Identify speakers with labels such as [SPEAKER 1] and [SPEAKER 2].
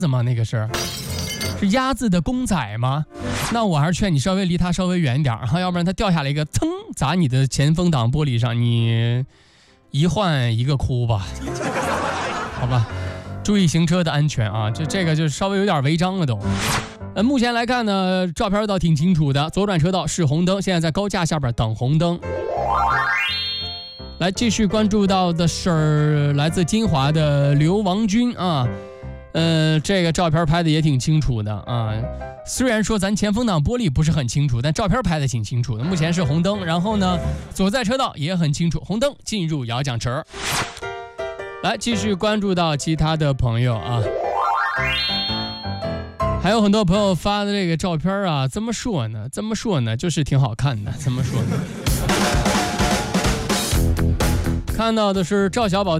[SPEAKER 1] 子吗？那个是鸭子的公仔吗？那我还是劝你稍微离它稍微远一点哈，要不然它掉下来一个噌砸你的前风挡玻璃上，你一换一个哭吧，好吧，注意行车的安全啊，这个就稍微有点违章了都。目前来看呢，照片倒挺清楚的，左转车道是红灯，现在在高架下边等红灯。来继续关注到的是来自金华的刘王军啊，这个照片拍的也挺清楚的啊。虽然说咱前风挡玻璃不是很清楚，但照片拍的挺清楚的。目前是红灯，然后呢，左在车道也很清楚，红灯进入摇奖池。来继续关注到其他的朋友啊。还有很多朋友发的这个照片啊，怎么说呢？就是挺好看的。怎么说呢？看到的是赵小宝